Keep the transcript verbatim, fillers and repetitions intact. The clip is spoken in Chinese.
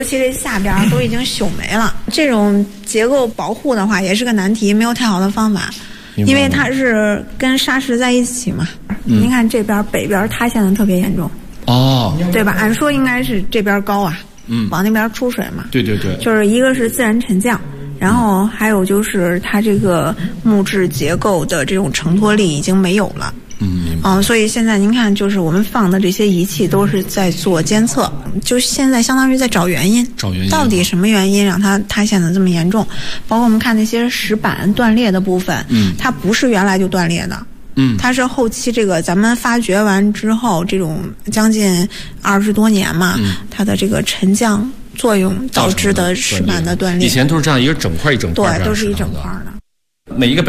尤其这下边都已经朽没了。这种结构保护的话也是个难题，没有太好的方法，因为它是跟沙石在一起嘛。嗯、您看这边北边塌陷的特别严重哦， 对吧？按说应该是这边高啊，嗯，往那边出水嘛。对对对，就是一个是自然沉降。然后还有就是它这个木质结构的这种承托力已经没有了。嗯，嗯，所以现在您看，就是我们放的这些仪器都是在做监测，就现在相当于在找原因， 找原因到底什么原因让它塌陷的这么严重？包括我们看那些石板断裂的部分，嗯，它不是原来就断裂的。嗯，它是后期这个咱们发掘完之后，这种将近二十多年嘛，嗯、它的这个沉降作用导致的石板的断裂。 以前都是这样一个整块一整块， 对，都是一整块的。 每一个北